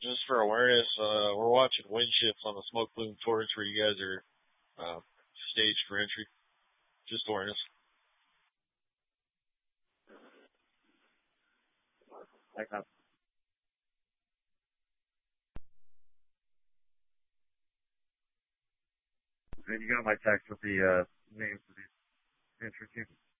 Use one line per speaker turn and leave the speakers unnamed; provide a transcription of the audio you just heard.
just for awareness, we're watching wind shifts on the smoke plume torch where you guys are staged for entry. Just awareness.
Thanks, and you got my text with the names of these entry teams.